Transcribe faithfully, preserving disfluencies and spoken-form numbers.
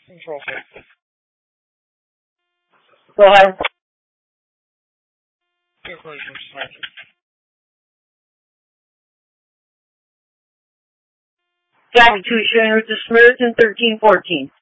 Control. Go ahead. Jackie two showing with the Smiths in thirteen fourteen.